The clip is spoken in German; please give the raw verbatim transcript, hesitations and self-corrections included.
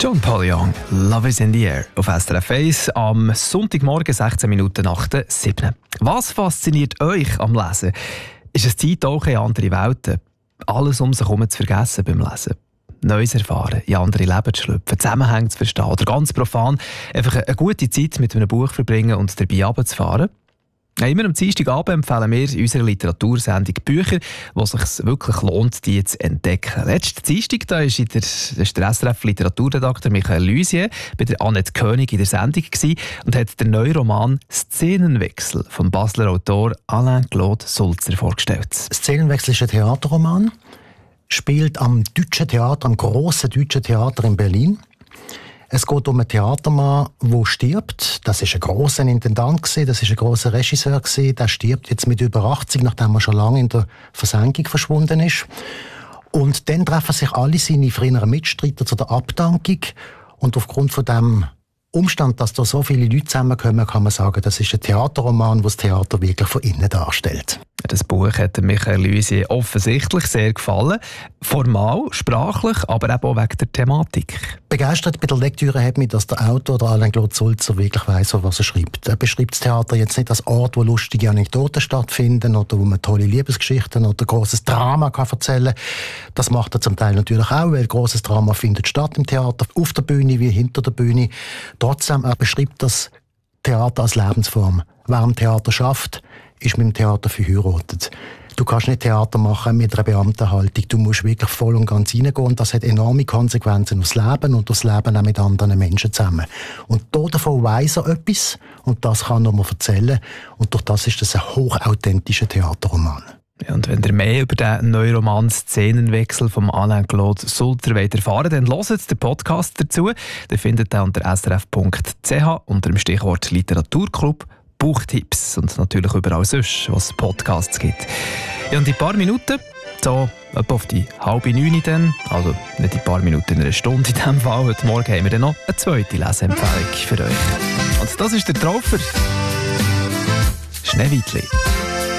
John Paul Young, Love is in the Air auf S R F eins am Sonntagmorgen sechzehn Minuten nach der sieben. Was fasziniert euch am Lesen? Ist es Zeitauchen in andere Welten? Alles um sich herum zu vergessen beim Lesen? Neues erfahren, in andere Leben zu schlüpfen, Zusammenhänge zu verstehen oder ganz profan einfach eine gute Zeit mit einem Buch verbringen und dabei runterzufahren? Ja, immer am Dienstagabend empfehlen wir in unserer Literatursendung Bücher, wo es sich wirklich lohnt, die zu entdecken. Letzten Dienstag da ist der, der S R F-Literaturredakteur Michael Luisier bei der Annette König in der Sendung gewesen und hat den neuen Roman «Szenenwechsel» vom Basler Autor Alain-Claude Sulzer vorgestellt. «Szenenwechsel» ist ein Theaterroman, spielt am Deutschen Theater, am grossen Deutschen Theater in Berlin. Es geht um einen Theatermann, der stirbt. Das war ein grosser Intendant, das war ein grosser Regisseur. Der stirbt jetzt mit über achtzig, nachdem er schon lange in der Versenkung verschwunden ist. Und dann treffen sich alle seine früheren Mitstreiter zu der Abdankung. Und aufgrund von dem Umstand, dass da so viele Leute zusammenkommen, kann man sagen, das ist ein Theaterroman, der das Theater wirklich von innen darstellt. Das Buch hat Michael Luisier offensichtlich sehr gefallen. Formal, sprachlich, aber eben auch wegen der Thematik. Begeistert bei der Lektüre hat mich, dass der Autor, der Alain-Claude Sulzer, wirklich weiss, was er schreibt. Er beschreibt das Theater jetzt nicht als Ort, wo lustige Anekdoten stattfinden oder wo man tolle Liebesgeschichten oder grosses Drama kann erzählen kann. Das macht er zum Teil natürlich auch, weil grosses Drama findet statt im Theater, auf der Bühne wie hinter der Bühne. Trotzdem, er beschreibt das Theater als Lebensform. Wer am Theater schafft, ist mit dem Theater verheiratet. Du kannst nicht Theater machen mit einer Beamtenhaltung. Du musst wirklich voll und ganz reingehen. Und das hat enorme Konsequenzen aufs Leben und aufs Leben auch mit anderen Menschen zusammen. Und davon weiss er etwas und das kann er mir erzählen. Und durch das ist das ein hochauthentischer Theaterroman. Ja, und wenn ihr mehr über den neuen Roman «Szenenwechsel» von Alain-Claude Sulzer erfahren wollt, dann hört den Podcast dazu. Den findet ihr unter s r f punkt c h unter dem Stichwort Literaturclub Buchtipps und natürlich überall sonst, was es Podcasts gibt. Ja, und in ein paar Minuten, so etwa auf die halbe neun dann, also nicht in ein paar Minuten, in einer Stunde in diesem Fall, heute Morgen haben wir dann noch eine zweite Leseempfehlung für euch. Und das ist der Traufer Schneewittli.